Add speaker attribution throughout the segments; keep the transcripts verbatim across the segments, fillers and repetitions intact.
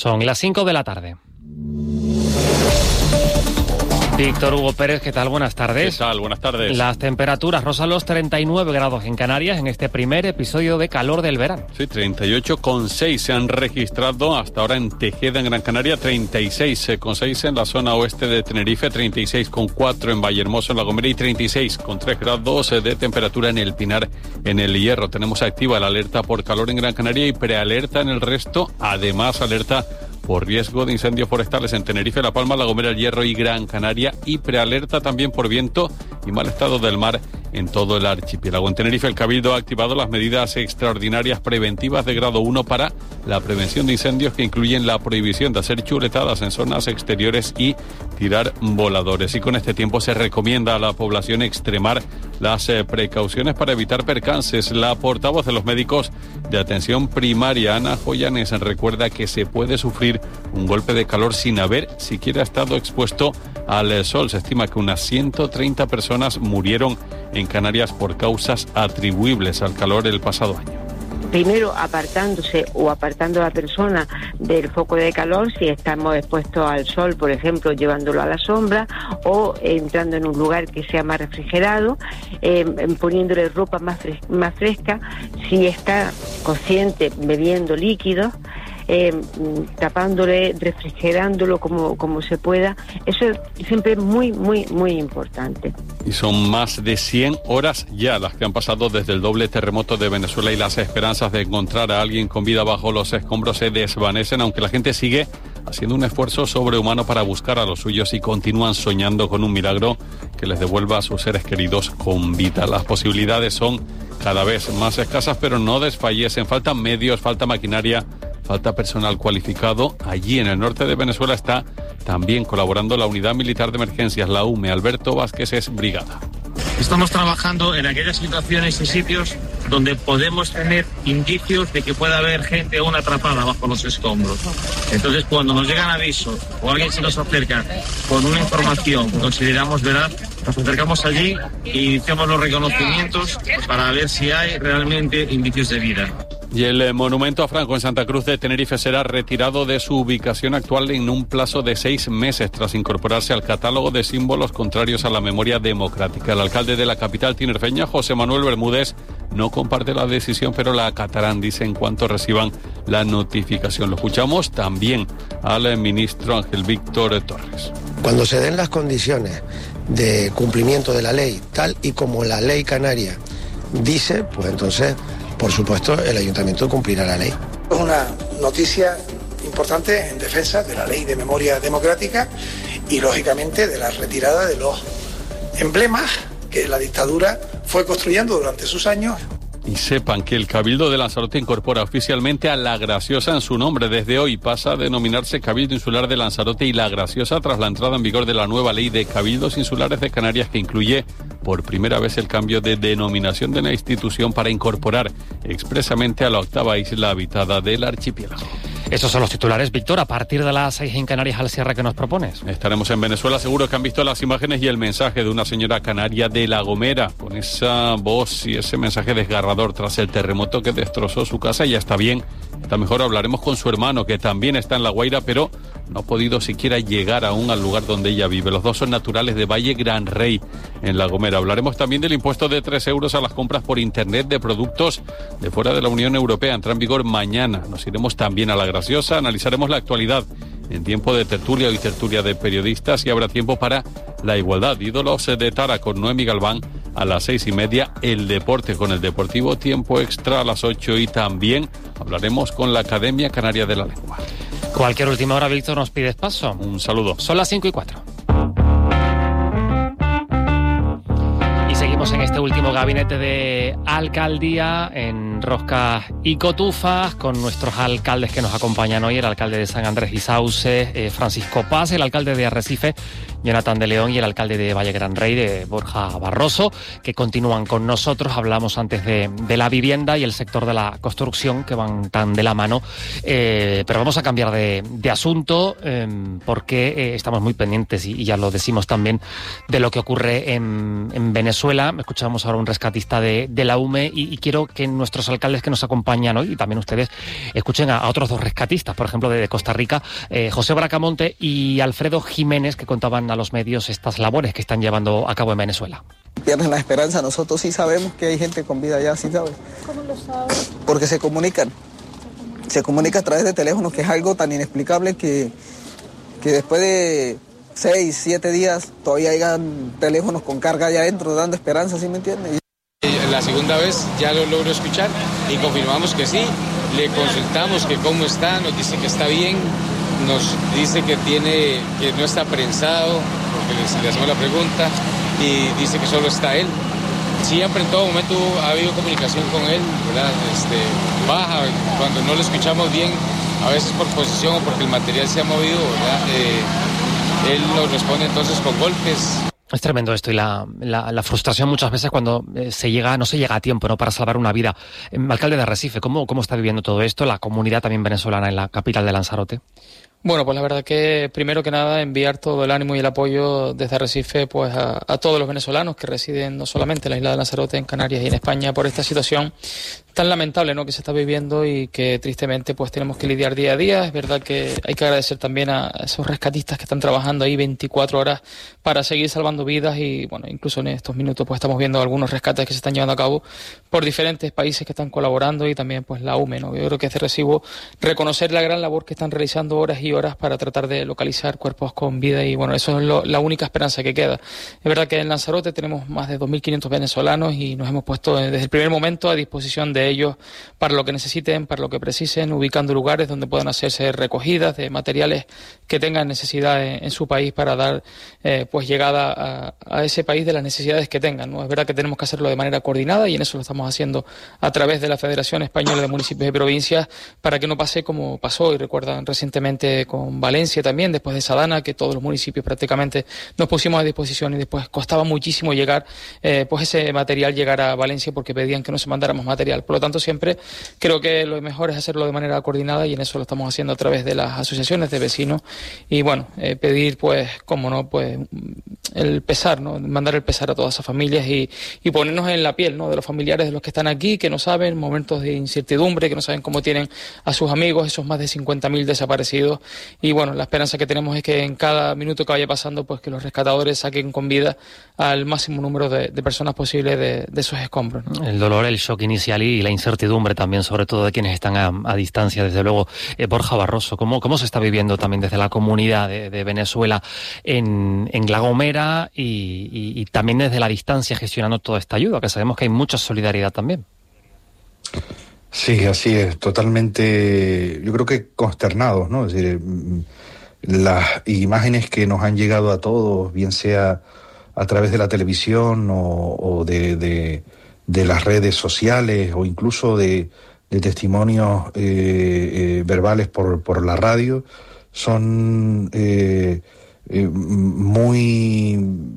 Speaker 1: Son las cinco de la tarde. Víctor Hugo Pérez, ¿qué tal? Buenas tardes.
Speaker 2: ¿Qué tal? Buenas tardes.
Speaker 1: Las temperaturas rozan los treinta y nueve grados en Canarias en este primer episodio de calor del verano.
Speaker 2: Sí, treinta y ocho coma seis se han registrado hasta ahora en Tejeda, en Gran Canaria, treinta y seis coma seis en la zona oeste de Tenerife, treinta y seis coma cuatro en Vallehermoso, en La Gomera, y treinta y seis coma tres grados de temperatura en El Pinar, en El Hierro. Tenemos activa la alerta por calor en Gran Canaria y prealerta en el resto, además alerta por riesgo de incendios forestales en Tenerife, La Palma, La Gomera, El Hierro y Gran Canaria, y prealerta también por viento y mal estado del mar en todo el archipiélago. En Tenerife, el Cabildo ha activado las medidas extraordinarias preventivas de grado uno para la prevención de incendios, que incluyen la prohibición de hacer chuletadas en zonas exteriores y tirar voladores. Y con este tiempo se recomienda a la población extremar las eh, precauciones para evitar percances. La portavoz de los médicos de atención primaria, Ana Joyanes, recuerda que se puede sufrir un golpe de calor sin haber siquiera estado expuesto al sol. Se estima que unas ciento treinta personas murieron en Canarias por causas atribuibles al calor el pasado año.
Speaker 3: Primero apartándose o apartando a la persona del foco de calor si estamos expuestos al sol, por ejemplo, llevándolo a la sombra, o entrando en un lugar que sea más refrigerado, eh, poniéndole ropa más, fres- más fresca, si está consciente bebiendo líquidos, Eh, tapándole, refrigerándolo como, como se pueda. Eso es siempre muy, muy, muy importante.
Speaker 2: Y son más de cien horas ya las que han pasado desde el doble terremoto de Venezuela, y las esperanzas de encontrar a alguien con vida bajo los escombros se desvanecen, aunque la gente sigue haciendo un esfuerzo sobrehumano para buscar a los suyos y continúan soñando con un milagro que les devuelva a sus seres queridos con vida. Las posibilidades son cada vez más escasas, pero no desfallecen. Faltan medios, falta maquinaria, falta personal cualificado. Allí en el norte de Venezuela está también colaborando la Unidad Militar de Emergencias, la U M E. Alberto Vázquez es brigada.
Speaker 4: Estamos trabajando en aquellas situaciones y sitios donde podemos tener indicios de que pueda haber gente aún atrapada bajo los escombros. Entonces, cuando nos llegan avisos o alguien se nos acerca con una información que consideramos veraz, nos acercamos allí e iniciamos los reconocimientos para ver si hay realmente indicios de vida.
Speaker 2: Y el eh, monumento a Franco en Santa Cruz de Tenerife será retirado de su ubicación actual en un plazo de seis meses tras incorporarse al catálogo de símbolos contrarios a la memoria democrática. El alcalde de la capital tinerfeña, José Manuel Bermúdez, no comparte la decisión, pero la acatarán, dice, en cuanto reciban la notificación. Lo escuchamos también al ministro Ángel Víctor Torres.
Speaker 5: Cuando se den las condiciones de cumplimiento de la ley, tal y como la ley canaria dice, pues entonces, por supuesto, el ayuntamiento cumplirá la ley.
Speaker 6: Es una noticia importante en defensa de la ley de memoria democrática y, lógicamente, de la retirada de los emblemas que la dictadura fue construyendo durante sus años.
Speaker 2: Y sepan que el Cabildo de Lanzarote incorpora oficialmente a La Graciosa en su nombre. Desde hoy pasa a denominarse Cabildo Insular de Lanzarote y La Graciosa, tras la entrada en vigor de la nueva ley de Cabildos Insulares de Canarias, que incluye por primera vez el cambio de denominación de la institución para incorporar expresamente a la octava isla habitada del archipiélago.
Speaker 1: Esos son los titulares, Víctor. A partir de las seis en Canarias, al cierre que nos propones.
Speaker 2: Estaremos en Venezuela. Seguro que han visto las imágenes y el mensaje de una señora canaria de La Gomera, con esa voz y ese mensaje desgarrador tras el terremoto que destrozó su casa. Ya está bien, está mejor. Hablaremos con su hermano, que también está en La Guaira, pero no ha podido siquiera llegar aún al lugar donde ella vive. Los dos son naturales de Valle Gran Rey, en La Gomera. Hablaremos también del impuesto de tres euros a las compras por internet de productos de fuera de la Unión Europea. Entra en vigor mañana. Nos iremos también a La Graciosa, analizaremos la actualidad en tiempo de tertulia y tertulia de periodistas, y habrá tiempo para la igualdad. Ídolos de Tara con Noemi Galván a las seis y media. El deporte con el Deportivo Tiempo Extra a las ocho, y también hablaremos con la Academia Canaria de la Lengua.
Speaker 1: Cualquier última hora, Víctor, nos pides paso.
Speaker 2: Un saludo.
Speaker 1: Son las cinco y cuatro. Y seguimos en este último gabinete de alcaldía en Roscas y Cotufas con nuestros alcaldes que nos acompañan hoy: el alcalde de San Andrés y Sauce, eh, Francisco Paz, el alcalde de Arrecife, Jonathan de León, y el alcalde de Valle Gran Rey, de Borja Barroso, que continúan con nosotros. Hablamos antes de, de la vivienda y el sector de la construcción, que van tan de la mano, eh, pero vamos a cambiar de, de asunto eh, porque eh, estamos muy pendientes, y, y ya lo decimos también, de lo que ocurre en, en Venezuela. Escuchamos ahora un rescatista de, de la U M E, y, y quiero que nuestros alcaldes que nos acompañan hoy y también ustedes escuchen a, a otros dos rescatistas, por ejemplo, de, de Costa Rica, eh, José Bracamonte y Alfredo Jiménez, que contaban a los medios estas labores que están llevando a cabo en Venezuela.
Speaker 7: Pierden la esperanza, nosotros sí sabemos que hay gente con vida allá, sí sabes.
Speaker 8: ¿Cómo lo sabes?
Speaker 7: Porque se comunican, se comunica a través de teléfonos, que es algo tan inexplicable que, que después de seis, siete días todavía hayan teléfonos con carga allá adentro dando esperanza, ¿sí me entiendes?
Speaker 9: La segunda vez ya lo logro escuchar y confirmamos que sí, le consultamos que cómo está, nos dice que está bien, nos dice que tiene, que no está prensado, porque le, le hacemos la pregunta, y dice que solo está él. Siempre en todo momento ha habido comunicación con él, ¿verdad? Este, baja, cuando no lo escuchamos bien, a veces por posición o porque el material se ha movido, ¿verdad? Eh, él nos responde entonces con golpes.
Speaker 1: Es tremendo esto y la, la, la frustración muchas veces cuando eh, se llega, no se llega a tiempo, ¿no?, para salvar una vida. Eh, alcalde de Arrecife, ¿cómo, ¿cómo está viviendo todo esto? La comunidad también venezolana en la capital de Lanzarote.
Speaker 8: Bueno, pues la verdad que primero que nada enviar todo el ánimo y el apoyo desde Arrecife pues a, a todos los venezolanos que residen no solamente en la isla de Lanzarote, en Canarias y en España, por esta situación tan lamentable, ¿no?, que se está viviendo y que tristemente pues tenemos que lidiar día a día. Es verdad que hay que agradecer también a esos rescatistas que están trabajando ahí veinticuatro horas para seguir salvando vidas y bueno, incluso en estos minutos pues estamos viendo algunos rescates que se están llevando a cabo por diferentes países que están colaborando y también pues la U M E, ¿no? Yo creo que es de recibo reconocer la gran labor que están realizando horas y horas para tratar de localizar cuerpos con vida y bueno, eso es lo, la única esperanza que queda. Es verdad que en Lanzarote tenemos más de dos mil quinientos venezolanos y nos hemos puesto desde el primer momento a disposición de ellos para lo que necesiten, para lo que precisen, ubicando lugares donde puedan hacerse recogidas de materiales que tengan necesidad en, en su país para dar eh, pues llegada a, a ese país de las necesidades que tengan, ¿no? Es verdad que tenemos que hacerlo de manera coordinada y en eso lo estamos haciendo a través de la Federación Española de Municipios y Provincias para que no pase como pasó y recuerdan recientemente con Valencia también, después de Sadana, que todos los municipios prácticamente nos pusimos a disposición y después costaba muchísimo llegar, eh, pues ese material llegar a Valencia porque pedían que no se mandáramos material. Por lo tanto, siempre creo que lo mejor es hacerlo de manera coordinada y en eso lo estamos haciendo a través de las asociaciones de vecinos y bueno, eh, pedir pues, cómo no, pues el pesar, ¿no? Mandar el pesar a todas esas familias y, y ponernos en la piel, ¿no?, de los familiares de los que están aquí, que no saben, momentos de incertidumbre, que no saben cómo tienen a sus amigos, esos más de cincuenta mil desaparecidos. Y bueno, la esperanza que tenemos es que en cada minuto que vaya pasando, pues que los rescatadores saquen con vida al máximo número de, de personas posibles de, de esos escombros, ¿no?
Speaker 1: El dolor, el shock inicial y la incertidumbre también, sobre todo de quienes están a, a distancia, desde luego. Eh, Borja Barroso, ¿cómo, ¿cómo se está viviendo también desde la comunidad de, de Venezuela en, en La Gomera y, y, y también desde la distancia gestionando toda esta ayuda, que sabemos que hay mucha solidaridad también?
Speaker 10: Sí, así es, totalmente, yo creo que consternados, ¿no? Es decir, las imágenes que nos han llegado a todos, bien sea a través de la televisión o, o de, de, de las redes sociales o incluso de, de testimonios eh, eh, verbales por, por la radio, son eh, eh, muy,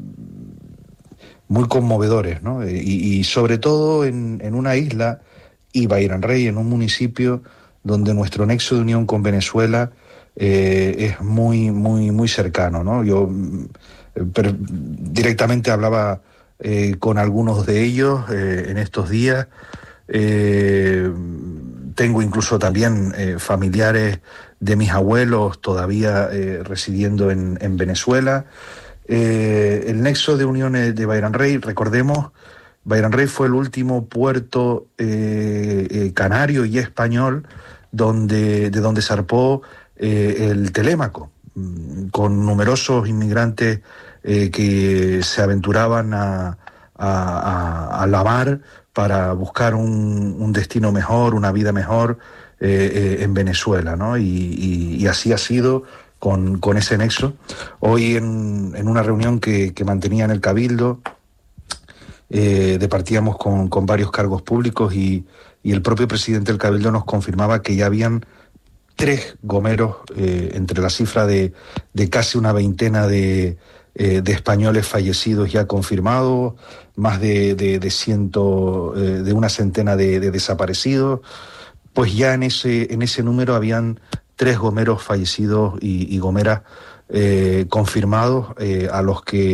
Speaker 10: muy conmovedores, ¿no? Y, y sobre todo en, en una isla y Bayram Rey, en un municipio donde nuestro nexo de unión con Venezuela eh, es muy, muy, muy cercano, ¿no? Yo eh, per, directamente hablaba eh, con algunos de ellos eh, en estos días. Eh, tengo incluso también eh, familiares de mis abuelos todavía eh, residiendo en, en Venezuela. Eh, el nexo de unión de Bayram Rey, recordemos, Bayram Rey fue el último puerto eh, eh, canario y español donde, de donde zarpó eh, el Telémaco, con numerosos inmigrantes eh, que se aventuraban a, a, a, a la mar para buscar un, un destino mejor, una vida mejor eh, eh, en Venezuela, ¿no? Y, y, y así ha sido con, con ese nexo. Hoy en, en una reunión que, que mantenía en el Cabildo, Eh, departíamos con, con varios cargos públicos y, y el propio presidente del Cabildo nos confirmaba que ya habían tres gomeros eh, entre la cifra de, de casi una veintena de, eh, de españoles fallecidos ya confirmados, más de, de, de, ciento, eh, de una centena de, de desaparecidos. Pues ya en ese, en ese número habían tres gomeros fallecidos y, y gomeras eh, confirmados, eh, a los que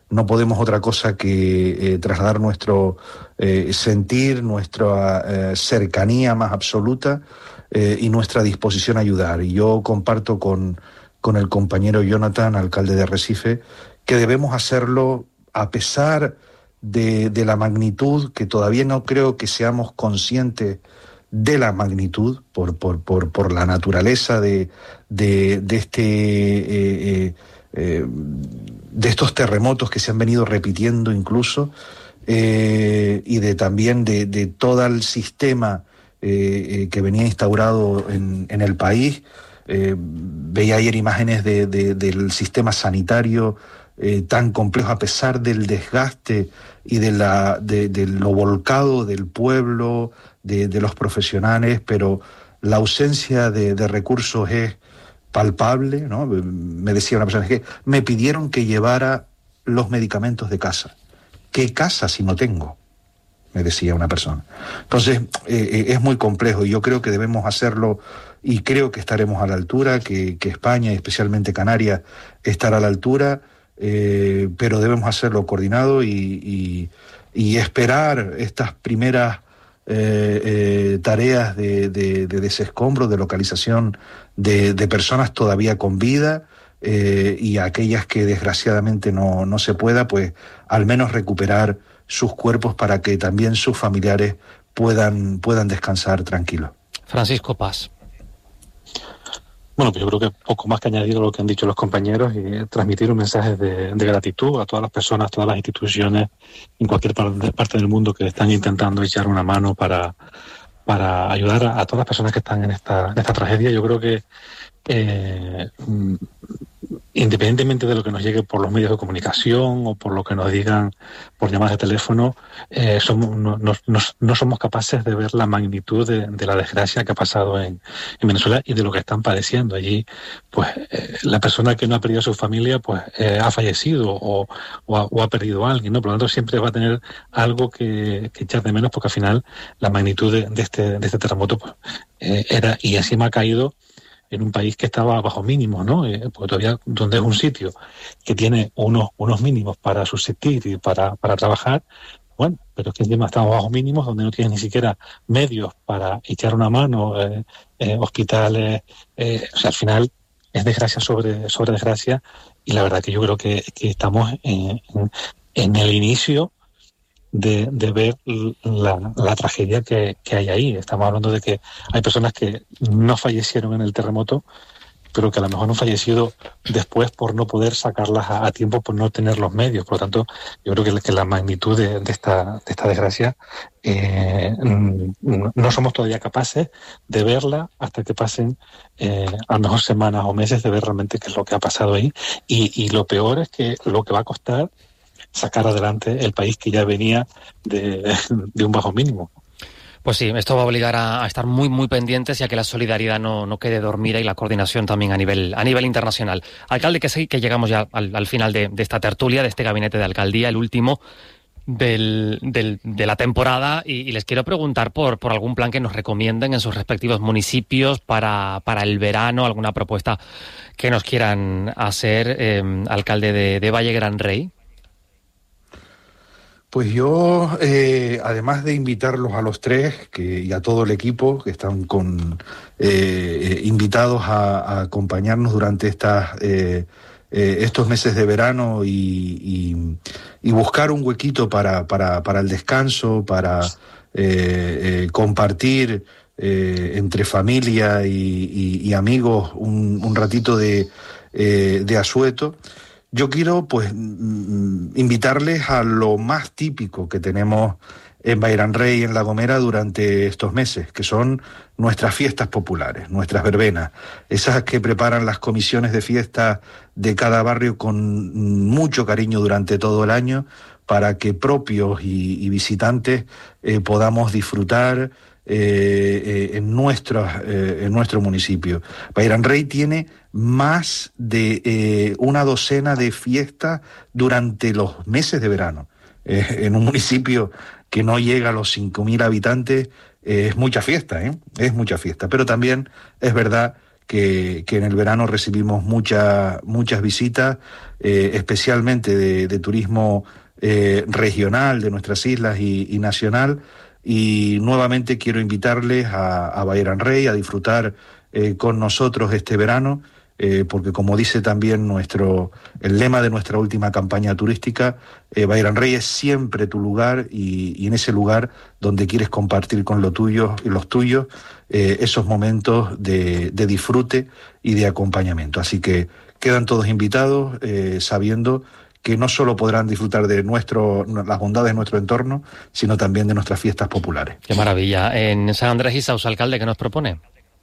Speaker 10: no podemos otra cosa que eh, trasladar nuestro eh, sentir, nuestra eh, cercanía más absoluta eh, y nuestra disposición a ayudar. Y yo comparto con, con el compañero Jonathan, alcalde de Arrecife, que debemos hacerlo a pesar de, de la magnitud, que todavía no creo que seamos conscientes de la magnitud, por, por, por, por la naturaleza de, de, de este... Eh, eh, eh, de estos terremotos que se han venido repitiendo incluso, eh, y de también de, de todo el sistema eh, eh, que venía instaurado en, en el país. Eh, veía ayer imágenes de, de, del sistema sanitario eh, tan complejo, a pesar del desgaste y de, la, de, de lo volcado del pueblo, de, de los profesionales, pero la ausencia de, de recursos es palpable, ¿no? Me decía una persona que me pidieron que llevara los medicamentos de casa. ¿Qué casa si no tengo? Me decía una persona. Entonces, eh, es muy complejo y yo creo que debemos hacerlo y creo que estaremos a la altura, que, que España y especialmente Canarias estará a la altura, eh, pero debemos hacerlo coordinado y, y, y esperar estas primeras Eh, eh, tareas de, de, de desescombro, de localización de, de personas todavía con vida eh, y aquellas que desgraciadamente no, no se pueda, pues al menos recuperar sus cuerpos para que también sus familiares puedan, puedan descansar tranquilos.
Speaker 1: Francisco Paz.
Speaker 11: Bueno, pues yo creo que poco más que añadir a lo que han dicho los compañeros y transmitir un mensaje de, de gratitud a todas las personas, todas las instituciones en cualquier parte del mundo que están intentando echar una mano para, para ayudar a, a todas las personas que están en esta, en esta tragedia. Yo creo que eh, independientemente de lo que nos llegue por los medios de comunicación o por lo que nos digan por llamadas de teléfono, eh, somos, no, no, no, no somos capaces de ver la magnitud de, de la desgracia que ha pasado en, en Venezuela y de lo que están padeciendo allí. Pues eh, la persona que no ha perdido a su familia pues eh, ha fallecido o, o, ha, o ha perdido a alguien, ¿no? Por lo tanto, siempre va a tener algo que, que echar de menos, porque al final la magnitud de, de, este, de este terremoto pues, eh, era, y encima ha caído en un país que estaba bajo mínimos, ¿no? Eh, porque todavía, donde es un sitio que tiene unos unos mínimos para subsistir y para, para trabajar, bueno, pero es que encima estamos bajo mínimos, donde no tienes ni siquiera medios para echar una mano, eh, eh, hospitales, eh, o sea, al final es desgracia sobre, sobre desgracia, y la verdad que yo creo que, que estamos en, en, en el inicio De, de ver la, la tragedia que, que hay ahí. Estamos hablando de que hay personas que no fallecieron en el terremoto, pero que a lo mejor han fallecido después por no poder sacarlas a, a tiempo, por no tener los medios. Por lo tanto, yo creo que, que la magnitud de, de, esta, de esta desgracia eh, no somos todavía capaces de verla hasta que pasen eh, a lo mejor semanas o meses de ver realmente qué es lo que ha pasado ahí. Y, y lo peor es que lo que va a costar sacar adelante el país que ya venía de, de un bajo mínimo.
Speaker 1: Pues sí, esto va a obligar a, a estar muy, muy pendientes y a que la solidaridad no, no quede dormida y la coordinación también a nivel, a nivel internacional. Alcalde, que sí, que llegamos ya al, al final de, de esta tertulia, de este gabinete de alcaldía, el último del, del, de la temporada, y, y les quiero preguntar por, por algún plan que nos recomienden en sus respectivos municipios para, para el verano, alguna propuesta que nos quieran hacer, eh, alcalde de, de Valle Gran Rey.
Speaker 10: Pues yo, eh, además de invitarlos a los tres que, y a todo el equipo que están con eh, invitados a, a acompañarnos durante estas, eh, eh, estos meses de verano y, y, y buscar un huequito para, para, para el descanso, para eh, eh, compartir eh, entre familia y, y, y amigos un, un ratito de, eh, de asueto. Yo quiero, pues, invitarles a lo más típico que tenemos en Valle Gran Rey y en La Gomera durante estos meses, que son nuestras fiestas populares, nuestras verbenas, esas que preparan las comisiones de fiesta de cada barrio con mucho cariño durante todo el año, para que propios y, y visitantes eh, podamos disfrutar eh, eh, en, nuestros, eh, en nuestro municipio. Valle Gran Rey tiene más de eh, una docena de fiestas durante los meses de verano. Eh, en un municipio que no llega a los cinco mil habitantes, eh, es mucha fiesta, ¿eh? Es mucha fiesta. Pero también es verdad que, que en el verano recibimos mucha, muchas visitas, eh, especialmente de, de turismo eh, regional de nuestras islas y, y nacional. Y nuevamente quiero invitarles a, a Bahiran Rey a disfrutar eh, con nosotros este verano, eh, porque como dice también nuestro el lema de nuestra última campaña turística, eh, Bahiran Rey es siempre tu lugar y, y en ese lugar donde quieres compartir con lo tuyo, los tuyos eh, esos momentos de, de disfrute y de acompañamiento. Así que quedan todos invitados, eh, sabiendo que no solo podrán disfrutar de nuestro, las bondades de nuestro entorno, sino también de nuestras fiestas populares.
Speaker 1: Qué maravilla. En San Andrés y Sauce, alcalde, ¿qué nos propone?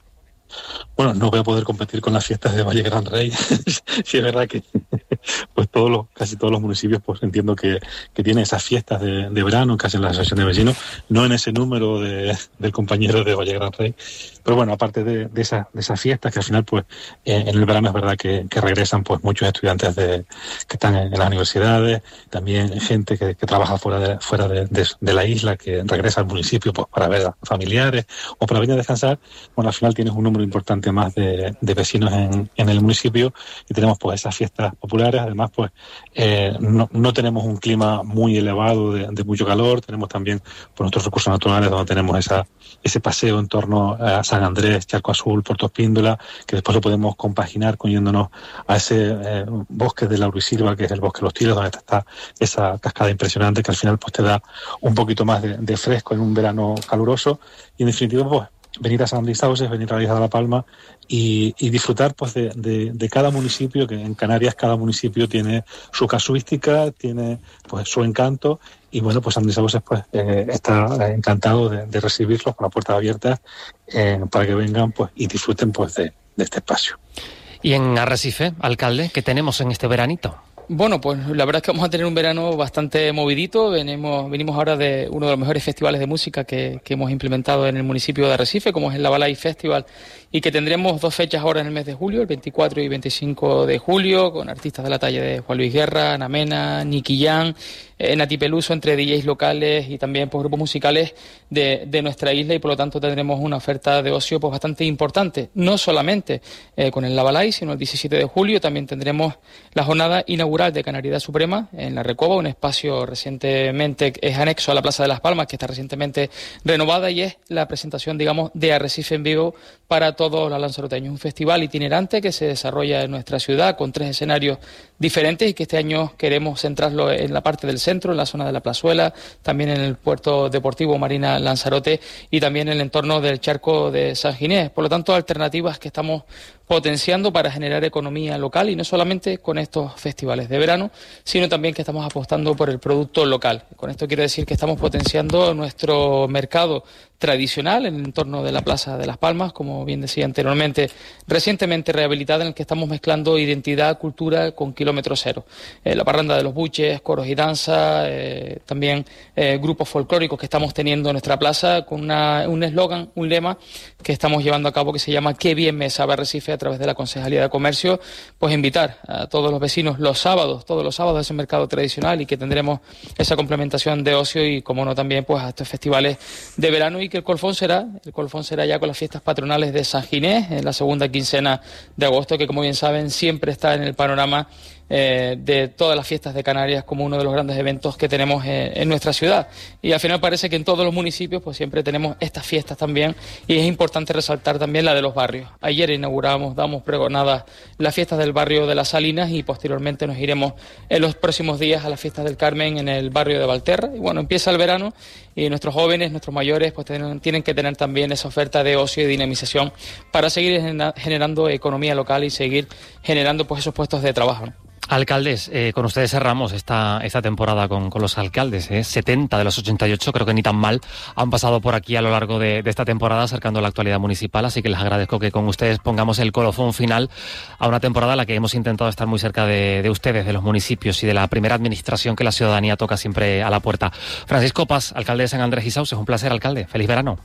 Speaker 11: Bueno, no voy a poder competir con las fiestas de Valle Gran Rey. Sí, es verdad que pues todos los, casi todos los municipios pues entiendo que, que tienen esas fiestas de, de verano, casi en la asociación de vecinos, no en ese número de, del compañero de Valle Gran Rey. Pero bueno, aparte de, de, esa, de esas fiestas, que al final pues eh, en el verano es verdad que, que regresan pues muchos estudiantes de, que están en, en las universidades, también gente que, que trabaja fuera de, fuera de, de, de la isla, que regresa al municipio pues para ver a familiares o para venir a descansar. Bueno, al final tienes un número importante más de, de vecinos en, en el municipio y tenemos pues esas fiestas populares. Además pues eh, no, no tenemos un clima muy elevado de, de mucho calor, tenemos también pues, nuestros recursos naturales donde tenemos esa, ese paseo en torno a San Andrés, Charco Azul, Puerto Espíndola, que después lo podemos compaginar con yéndonos a ese eh, bosque de Laurisilva, que es el bosque de los Tiros, donde está esa cascada impresionante que al final pues te da un poquito más de, de fresco en un verano caluroso y en definitiva pues venir a San Andrés y Sauces, venir a la isla de La Palma y, y disfrutar pues de, de, de cada municipio, que en Canarias cada municipio tiene su casuística, tiene pues su encanto y bueno, pues San Andrés y Sauces pues eh, está encantado de, de recibirlos con las puertas abiertas eh, para que vengan pues y disfruten pues de, de este espacio.
Speaker 1: Y en Arrecife, alcalde, ¿qué tenemos en este veranito?
Speaker 8: Bueno, pues la verdad es que vamos a tener un verano bastante movidito. Venimos, venimos ahora de uno de los mejores festivales de música que, que hemos implementado en el municipio de Arrecife, como es el Lavalay Festival, y que tendremos dos fechas ahora en el mes de julio, el veinticuatro y veinticinco de julio, con artistas de la talla de Juan Luis Guerra, Ana Mena, Nicky Jam, eh, Nati Peluso, entre D Js locales y también pues, grupos musicales de, de nuestra isla, y por lo tanto tendremos una oferta de ocio pues, bastante importante, no solamente eh, con el Lavalay, sino el diecisiete de julio también tendremos la jornada inaugural de Canariedad Suprema en La Recoba, un espacio recientemente es anexo a la Plaza de Las Palmas, que está recientemente renovada, y es la presentación, digamos, de Arrecife en vivo para todos los lanzaroteños. Un festival itinerante que se desarrolla en nuestra ciudad con tres escenarios diferentes y que este año queremos centrarlo en la parte del centro, en la zona de la Plazuela, también en el puerto deportivo Marina Lanzarote y también en el entorno del charco de San Ginés. Por lo tanto, alternativas que estamos potenciando para generar economía local, y no solamente con estos festivales de verano, sino también que estamos apostando por el producto local. Con esto quiero decir que estamos potenciando nuestro mercado tradicional en el entorno de la Plaza de Las Palmas, como bien decía anteriormente, recientemente rehabilitada, en el que estamos mezclando identidad, cultura con kilómetro cero. Eh, la parranda de los buches, coros y danza, eh, también eh, grupos folclóricos que estamos teniendo en nuestra plaza, con una, un eslogan, un lema que estamos llevando a cabo que se llama "Qué bien me sabe Arrecife", a través de la Concejalía de Comercio, pues invitar a todos los vecinos los sábados, todos los sábados a ese mercado tradicional, y que tendremos esa complementación de ocio y, como no, también pues a estos festivales de verano, y que el colofón será, el colofón será ya con las fiestas patronales de San Ginés en la segunda quincena de agosto, que como bien saben siempre está en el panorama Eh, de todas las fiestas de Canarias como uno de los grandes eventos que tenemos eh, en nuestra ciudad. Y al final parece que en todos los municipios pues siempre tenemos estas fiestas también, y es importante resaltar también la de los barrios. Ayer inauguramos, damos pregonadas las fiestas del barrio de Las Salinas, y posteriormente nos iremos en los próximos días a las fiestas del Carmen en el barrio de Valterra. Y bueno, empieza el verano y nuestros jóvenes, nuestros mayores pues tienen, tienen que tener también esa oferta de ocio y dinamización para seguir generando economía local y seguir generando pues esos puestos de trabajo, ¿no?
Speaker 1: Alcaldes, eh, con ustedes cerramos esta, esta temporada con, con los alcaldes, ¿eh? setenta de los ochenta y ocho, creo que ni tan mal, han pasado por aquí a lo largo de, de esta temporada acercando la actualidad municipal, así que les agradezco que con ustedes pongamos el colofón final a una temporada en la que hemos intentado estar muy cerca de, de ustedes, de los municipios y de la primera administración que la ciudadanía toca siempre a la puerta. Francisco Paz, alcalde de San Andrés y Sauces, un placer, alcalde. Feliz verano.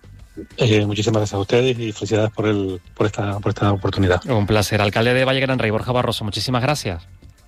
Speaker 11: Eh, muchísimas gracias a ustedes y felicidades por el por esta por esta oportunidad.
Speaker 1: Un placer. Alcalde de Valle Gran Rey, Borja Barroso, muchísimas gracias.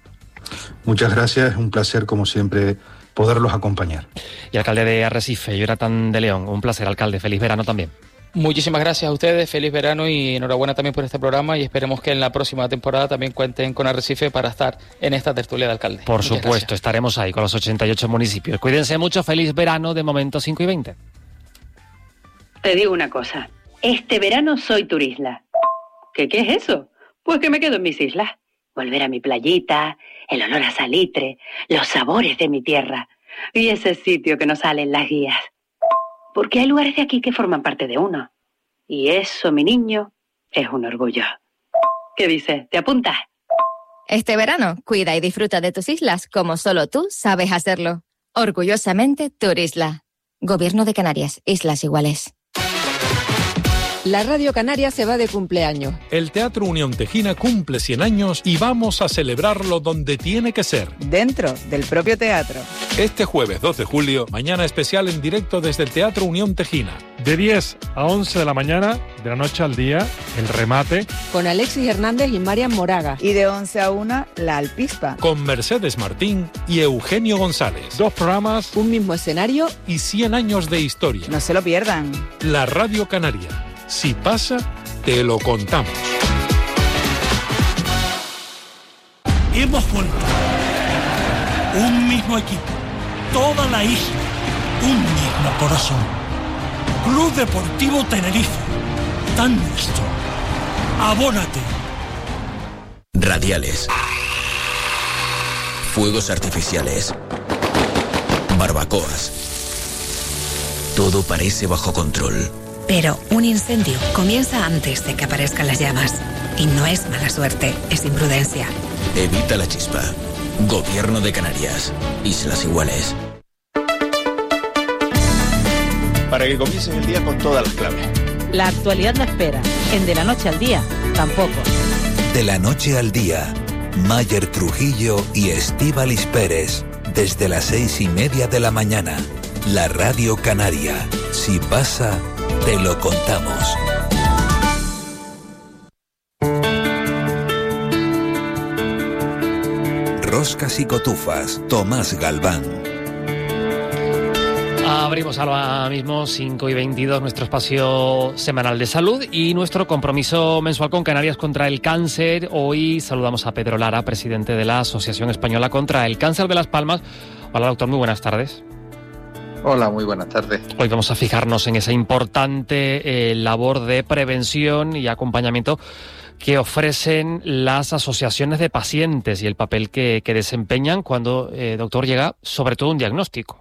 Speaker 10: Muchas gracias, un placer como siempre poderlos acompañar.
Speaker 1: Y alcalde de Arrecife, Jonathan de León, un placer, alcalde. Feliz verano también.
Speaker 8: Muchísimas gracias a ustedes, feliz verano y enhorabuena también por este programa y esperemos que en la próxima temporada también cuenten con Arrecife para estar en esta tertulia de alcalde.
Speaker 1: Por
Speaker 8: Muchas
Speaker 1: supuesto,
Speaker 8: gracias.
Speaker 1: estaremos ahí con los ochenta y ocho municipios. Cuídense mucho, feliz verano, de momento cinco y veinte.
Speaker 12: Te digo una cosa, este verano soy turisla. ¿Qué, qué es eso? Pues que me quedo en mis islas. Volver a mi playita, el olor a salitre, los sabores de mi tierra y ese sitio que nos sale en las guías. Porque hay lugares de aquí que forman parte de uno. Y eso, mi niño, es un orgullo. ¿Qué dices? ¿Te apuntas?
Speaker 13: Este verano, cuida y disfruta de tus islas como solo tú sabes hacerlo. Orgullosamente, Turisla. Gobierno de Canarias, Islas Iguales.
Speaker 14: La Radio Canaria se va de cumpleaños.
Speaker 15: El Teatro Unión Tejina cumple cien años y vamos a celebrarlo donde tiene que ser.
Speaker 14: Dentro del propio teatro.
Speaker 15: Este jueves dos de julio, mañana especial en directo desde el Teatro Unión Tejina.
Speaker 16: De diez a once de la mañana, de la noche al día, el remate.
Speaker 14: Con Alexis Hernández y Marian Moraga.
Speaker 17: Y de once a una, La Alpispa.
Speaker 15: Con Mercedes Martín y Eugenio González.
Speaker 16: Dos programas.
Speaker 14: Un mismo escenario.
Speaker 15: Y cien años de historia.
Speaker 17: No se lo pierdan.
Speaker 15: La Radio Canaria. Si pasa, te lo contamos.
Speaker 18: Hemos vuelto. Un mismo equipo. Toda la isla. Un mismo corazón. Club Deportivo Tenerife. Tan nuestro. Abónate.
Speaker 19: Radiales. Fuegos artificiales. Barbacoas. Todo parece bajo control.
Speaker 20: Pero un incendio comienza antes de que aparezcan las llamas. Y no es mala suerte, es imprudencia.
Speaker 19: Evita la chispa. Gobierno de Canarias. Islas Iguales.
Speaker 21: Para que comiences el día con todas las claves.
Speaker 22: La actualidad no espera. En De la Noche al Día, tampoco.
Speaker 23: De la Noche al Día. Mayer Trujillo y Estíbaliz Pérez. Desde las seis y media de la mañana. La Radio Canaria. Si pasa, te lo contamos. Roscas y Cotufas, Tomás Galván.
Speaker 1: Abrimos ahora mismo cinco y veintidós nuestro espacio semanal de salud y nuestro compromiso mensual con Canarias contra el cáncer. Hoy saludamos a Pedro Lara, presidente de la Asociación Española contra el Cáncer de Las Palmas. Hola, doctor, muy buenas tardes.
Speaker 24: Hola, muy buenas tardes.
Speaker 1: Hoy vamos a fijarnos en esa importante eh, labor de prevención y acompañamiento que ofrecen las asociaciones de pacientes y el papel que, que desempeñan cuando, eh, doctor, llega sobre todo un diagnóstico.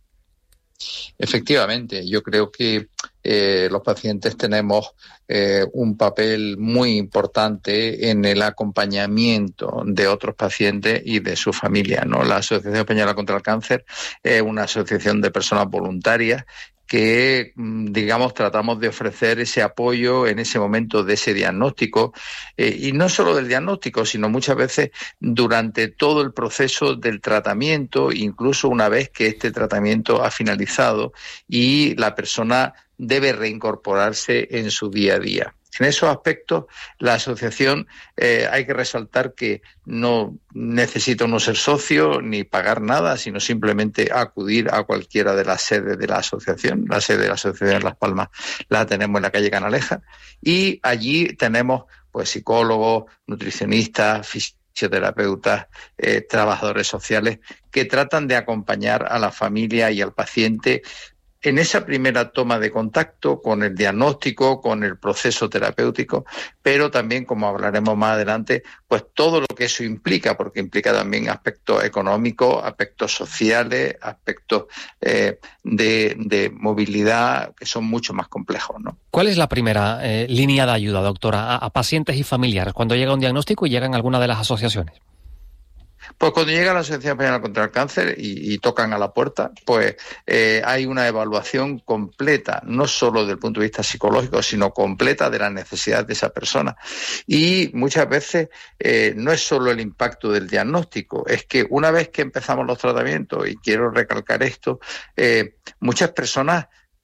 Speaker 24: Efectivamente, yo creo que eh, los pacientes tenemos eh, un papel muy importante en el acompañamiento de otros pacientes y de su familia, ¿no? La Asociación Española contra el Cáncer es una asociación de personas voluntarias que, digamos, tratamos de ofrecer ese apoyo en ese momento de ese diagnóstico, eh, y no solo del diagnóstico, sino muchas veces durante todo el proceso del tratamiento, incluso una vez que este tratamiento ha finalizado y la persona debe reincorporarse en su día a día. En esos aspectos, la asociación eh, hay que resaltar que no necesita uno ser socio ni pagar nada, sino simplemente acudir a cualquiera de las sedes de la asociación. La sede de la asociación en Las Palmas la tenemos en la calle Canaleja y allí tenemos pues psicólogos, nutricionistas, fisioterapeutas, eh, trabajadores sociales que tratan de acompañar a la familia y al paciente en esa primera toma de contacto con el diagnóstico, con el proceso terapéutico, pero también, como hablaremos más adelante, pues todo lo que eso implica, porque implica también aspectos económicos, aspectos sociales, aspectos eh, de, de movilidad que son mucho más complejos, ¿no?
Speaker 1: ¿Cuál es la primera eh, línea de ayuda, doctora, a, a pacientes y familiares cuando llega un diagnóstico y llegan alguna de las asociaciones?
Speaker 24: Pues cuando llega la Asociación Española contra el Cáncer y, y tocan a la puerta, pues eh, hay una evaluación completa, no solo desde el punto de vista psicológico, sino completa de las necesidades de esa persona. Y muchas veces eh, no es solo el impacto del diagnóstico, es que una vez que empezamos los tratamientos, y quiero recalcar esto, eh, muchas personas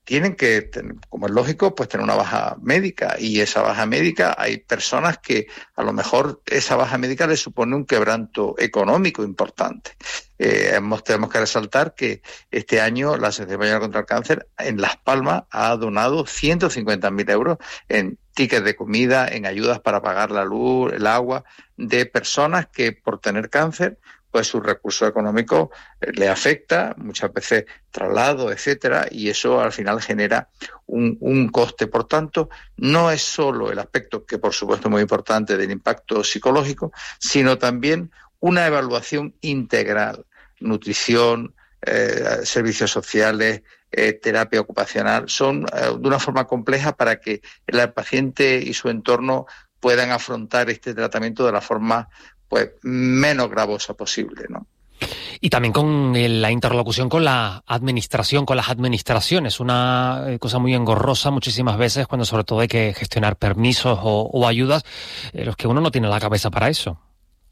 Speaker 24: tienen que, como es lógico, pues tener una baja médica, y esa baja médica hay personas que a lo mejor esa baja médica les supone un quebranto económico importante. Eh, hemos, tenemos que resaltar que este año la Asociación Española contra el Cáncer en Las Palmas ha donado ciento cincuenta mil euros en tickets de comida, en ayudas para pagar la luz, el agua, de personas que por tener cáncer pues su recurso económico eh, le afecta, muchas veces traslado, etcétera, y eso al final genera un, un coste. Por tanto, no es solo el aspecto, que por supuesto es muy importante, del impacto psicológico, sino también una evaluación integral, nutrición, eh, servicios sociales, eh, terapia ocupacional, son eh, de una forma compleja para que el paciente y su entorno puedan afrontar este tratamiento de la forma pues menos gravosa posible, ¿no?
Speaker 1: Y también con la interlocución con la administración, con las administraciones, una cosa muy engorrosa muchísimas veces cuando sobre todo hay que gestionar permisos o, o ayudas, eh, los que uno no tiene la cabeza para eso.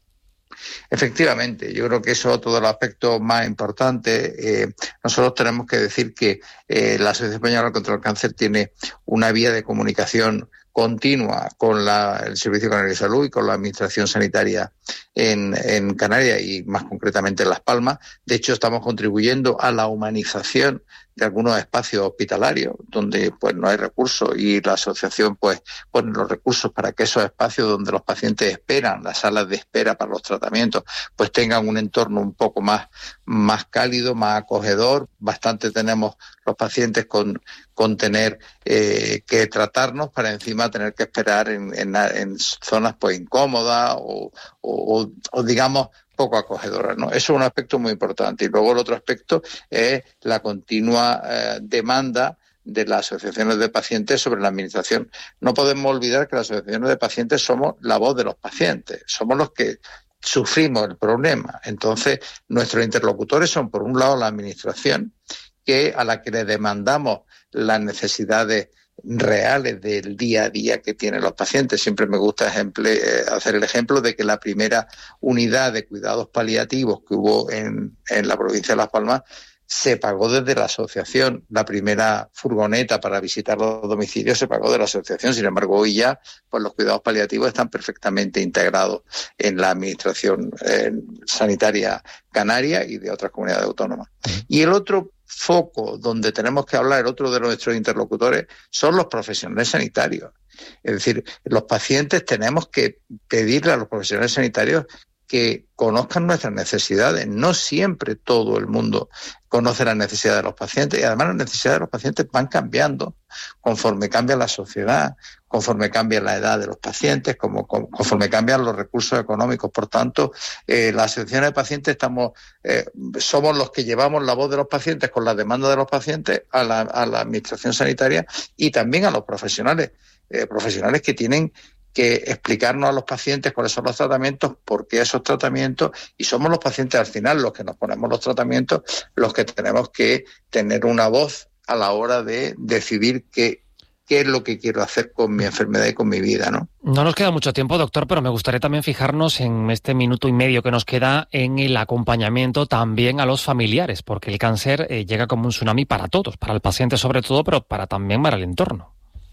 Speaker 24: Efectivamente, yo creo que eso es otro de los aspectos más importantes. Eh, nosotros tenemos que decir que eh, la Asociación Española contra el Cáncer tiene una vía de comunicación continua con la, el Servicio Canario de Salud y con la Administración Sanitaria en, en Canarias y más concretamente en Las Palmas. De hecho, estamos contribuyendo a la humanización de algunos espacios hospitalarios donde pues no hay recursos, y la asociación pues pone los recursos para que esos espacios donde los pacientes esperan, las salas de espera para los tratamientos, pues tengan un entorno un poco más, más cálido, más acogedor. Bastante tenemos los pacientes con, con tener eh, que tratarnos para encima tener que esperar en, en, en zonas pues incómodas o, o, o digamos poco acogedora, ¿no? Eso es un aspecto muy importante. Y luego el otro aspecto es la continua eh, demanda de las asociaciones de pacientes sobre la administración. No podemos olvidar que las asociaciones de pacientes somos la voz de los pacientes, somos los que sufrimos el problema. Entonces, nuestros interlocutores son, por un lado, la administración, que a la que le demandamos las necesidades reales del día a día que tienen los pacientes. Siempre me gusta ejemple, eh, hacer el ejemplo de que la primera unidad de cuidados paliativos que hubo en, en la provincia de Las Palmas se pagó desde la asociación. La primera furgoneta para visitar los domicilios se pagó de la asociación. Sin embargo, hoy ya pues los cuidados paliativos están perfectamente integrados en la administración eh, sanitaria canaria y de otras comunidades autónomas. Y el otro foco donde tenemos que hablar, el otro de nuestros interlocutores, son los profesionales sanitarios. Es decir, los pacientes tenemos que pedirle a los profesionales sanitarios que conozcan nuestras necesidades. No siempre todo el mundo conoce las necesidades de los pacientes, y además las necesidades de los pacientes van cambiando conforme cambia la sociedad, conforme cambia la edad de los pacientes, como, conforme cambian los recursos económicos. Por tanto, eh, las asociaciones de pacientes estamos, eh, somos los que llevamos la voz de los pacientes con las demandas de los pacientes a la, a la administración sanitaria y también a los profesionales, eh, profesionales que tienen que explicarnos a los pacientes cuáles son los tratamientos, por qué esos tratamientos, y somos los pacientes al final los que nos ponemos los tratamientos, los que tenemos que tener una voz a la hora de decidir qué, qué es lo que quiero hacer con mi enfermedad y con mi vida, ¿no?
Speaker 1: No nos queda mucho tiempo, doctor, pero me gustaría también fijarnos en este minuto y medio que nos queda en el acompañamiento también a los familiares, porque el cáncer eh, llega como un tsunami para todos, para el paciente sobre todo, pero para también para el entorno.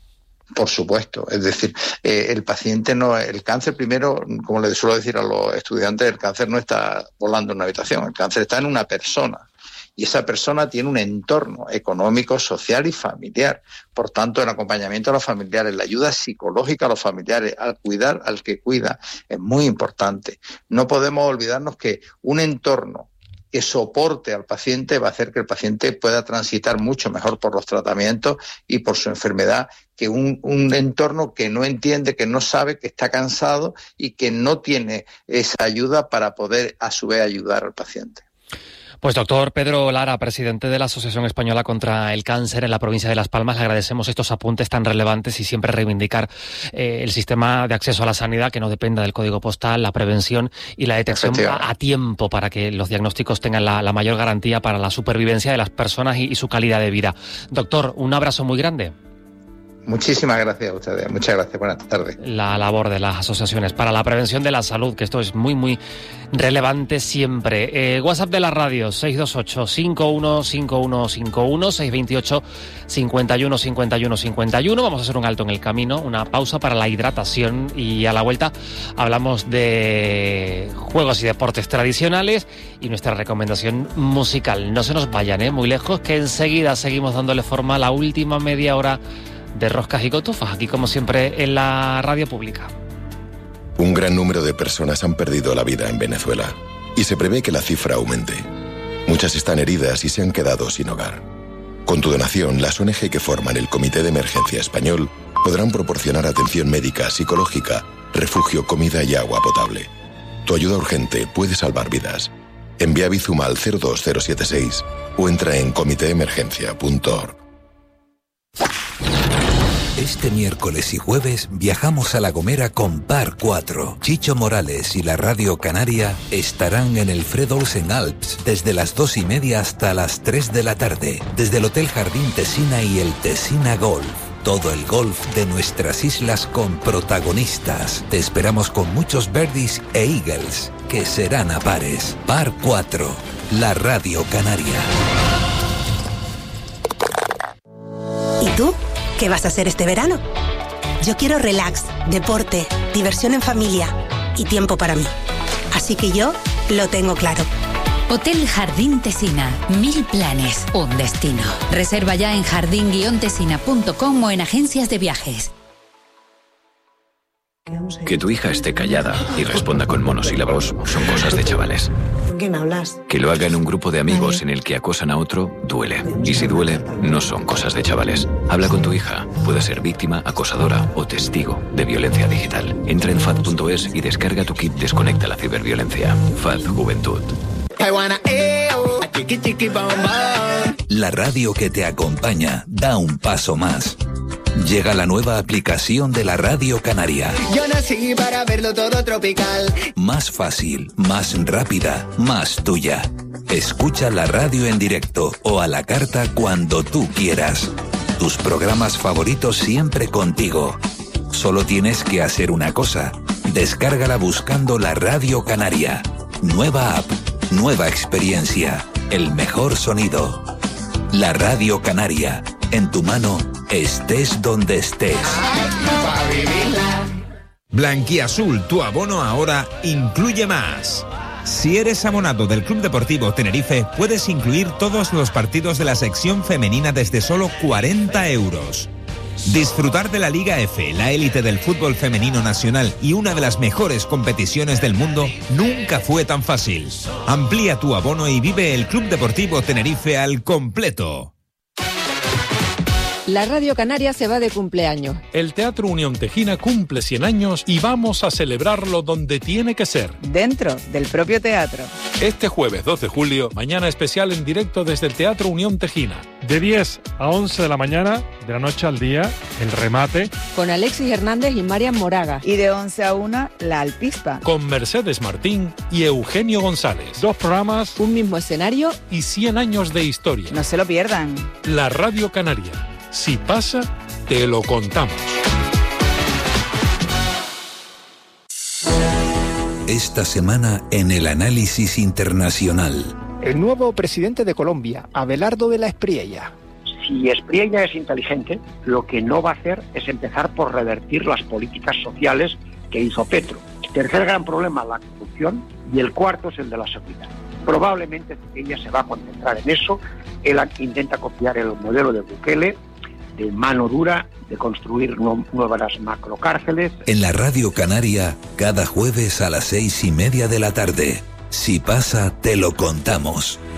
Speaker 24: Por supuesto, es decir, eh, el paciente no, el cáncer primero, como le suelo decir a los estudiantes, el cáncer no está volando en una habitación, el cáncer está en una persona. Y esa persona tiene un entorno económico, social y familiar. Por tanto, el acompañamiento a los familiares, la ayuda psicológica a los familiares, al cuidar al que cuida, es muy importante. No podemos olvidarnos que un entorno que soporte al paciente va a hacer que el paciente pueda transitar mucho mejor por los tratamientos y por su enfermedad, que un, un entorno que no entiende, que no sabe, que está cansado y que no tiene esa ayuda para poder a su vez ayudar al paciente.
Speaker 1: Pues doctor Pedro Lara, presidente de la Asociación Española contra el Cáncer en la provincia de Las Palmas, le agradecemos estos apuntes tan relevantes y siempre reivindicar eh, el sistema de acceso a la sanidad que no dependa del código postal, la prevención y la detección a, a tiempo para que los diagnósticos tengan la, la mayor garantía para la supervivencia de las personas y, y su calidad de vida. Doctor, un abrazo muy grande.
Speaker 24: Muchísimas gracias a ustedes. Muchas gracias. Buenas tardes.
Speaker 1: La labor de las asociaciones para la prevención de la salud, que esto es muy, muy relevante siempre. Eh, WhatsApp de la radio, seis dos ocho, cinco uno cinco uno cinco uno, seis dos ocho, cinco uno cinco uno cinco uno. Vamos a hacer un alto en el camino, una pausa para la hidratación y a la vuelta hablamos de juegos y deportes tradicionales y nuestra recomendación musical. No se nos vayan, ¿eh? Muy lejos, que enseguida seguimos dándole forma a la última media hora de Roscas y Cotufas, aquí como siempre en la radio pública.
Speaker 3: Un gran número de personas han perdido la vida en Venezuela y se prevé que la cifra aumente. Muchas están heridas y se han quedado sin hogar. Con tu donación, las O N G que forman el Comité de Emergencia Español podrán proporcionar atención médica, psicológica, refugio, comida y agua potable. Tu ayuda urgente puede salvar vidas. Envía Bizum al cero dos cero siete seis o entra en comité emergencia punto org.
Speaker 23: Este miércoles y jueves viajamos a La Gomera con Par cuatro. Chicho Morales y la Radio Canaria estarán en el Fred Olsen Alps desde las dos y media hasta las tres de la tarde, desde el Hotel Jardín Tesina y el Tesina Golf. Todo el golf de nuestras islas con protagonistas. Te esperamos con muchos birdies e eagles, que serán a pares. Par cuatro, la Radio Canaria.
Speaker 4: ¿Y tú? ¿Qué vas a hacer este verano? Yo quiero relax, deporte, diversión en familia y tiempo para mí. Así que yo lo tengo claro.
Speaker 5: Hotel Jardín Tesina. Mil planes, un destino. Reserva ya en jardín guion tesina punto com o en agencias de viajes.
Speaker 6: Que tu hija esté callada y responda con monosílabos son cosas de chavales.
Speaker 4: ¿Con quién hablas?
Speaker 6: Que lo haga en un grupo de amigos en el que acosan a otro, duele. Y si duele, no son cosas de chavales. Habla con tu hija. Puede ser víctima, acosadora o testigo de violencia digital. Entra en fad punto es y descarga tu kit Desconecta la ciberviolencia. F A D Juventud.
Speaker 23: La radio que te acompaña da un paso más. Llega la nueva aplicación de la Radio Canaria.
Speaker 25: Yo nací para verlo todo tropical.
Speaker 23: Más fácil, más rápida, más tuya. Escucha la radio en directo o a la carta cuando tú quieras. Tus programas favoritos siempre contigo. Solo tienes que hacer una cosa. Descárgala buscando la Radio Canaria. Nueva app, nueva experiencia, el mejor sonido. La Radio Canaria. En tu mano, estés donde estés.
Speaker 26: Blanquiazul, tu abono ahora incluye más. Si eres abonado del Club Deportivo Tenerife, puedes incluir todos los partidos de la sección femenina desde solo cuarenta euros. Disfrutar de la Liga F, la élite del fútbol femenino nacional y una de las mejores competiciones del mundo, nunca fue tan fácil. Amplía tu abono y vive el Club Deportivo Tenerife al completo.
Speaker 14: La Radio Canaria se va de cumpleaños.
Speaker 15: El Teatro Unión Tejina cumple cien años y vamos a celebrarlo donde tiene que ser.
Speaker 17: Dentro del propio teatro.
Speaker 15: Este jueves dos de julio, mañana especial en directo desde el Teatro Unión Tejina.
Speaker 16: De diez a once de la mañana, de la noche al día, el remate.
Speaker 14: Con Alexis Hernández y Marian Moraga.
Speaker 17: Y de once a una, la Alpispa.
Speaker 15: Con Mercedes Martín y Eugenio González. Dos programas,
Speaker 14: un mismo escenario
Speaker 15: y cien años de historia.
Speaker 17: No se lo pierdan.
Speaker 15: La Radio Canaria. Si pasa, te lo contamos.
Speaker 23: Esta semana en el análisis internacional.
Speaker 27: El nuevo presidente de Colombia, Abelardo de la Espriella.
Speaker 28: Si Espriella es inteligente, lo que no va a hacer es empezar por revertir las políticas sociales que hizo Petro. Tercer gran problema, la corrupción, y el cuarto es el de la seguridad. Probablemente ella se va a concentrar en eso. Él intenta copiar el modelo de Bukele, de mano dura, de construir nu- nuevas macrocárceles.
Speaker 23: En la Radio Canaria, cada jueves a las seis y media de la tarde. Si pasa, te lo contamos.